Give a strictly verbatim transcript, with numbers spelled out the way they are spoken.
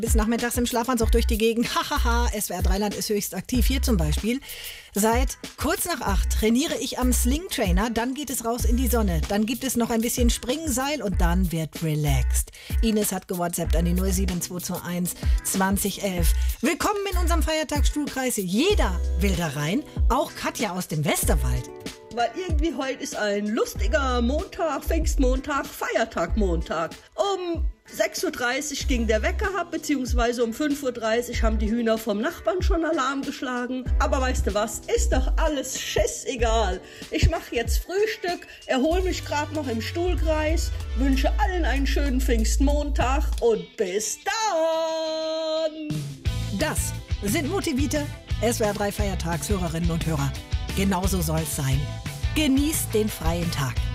Bis nachmittags im Schlafanzug durch die Gegend. Hahaha, S W R drei Land ist höchst aktiv. Hier zum Beispiel. Seit kurz nach acht trainiere ich am Sling Trainer. Dann geht es raus in die Sonne. Dann gibt es noch ein bisschen Springseil und dann wird relaxed. Ines hat gewhatsappt an die null sieben zwei zwei eins zwanzig elf. Willkommen in unserem Feiertagsstuhlkreis. Jeder will da rein. Auch Katja aus dem Westerwald. Weil irgendwie heute ist ein lustiger Montag, Pfingstmontag, Feiertagmontag. Um sechs Uhr dreißig ging der Wecker ab, beziehungsweise um fünf Uhr dreißig haben die Hühner vom Nachbarn schon Alarm geschlagen. Aber weißt du was, ist doch alles scheißegal. Ich mache jetzt Frühstück, erhole mich gerade noch im Stuhlkreis, wünsche allen einen schönen Pfingstmontag und bis dann! Das sind motivierte S W R drei Feiertagshörerinnen und Hörer. Genauso soll's sein. Genießt den freien Tag.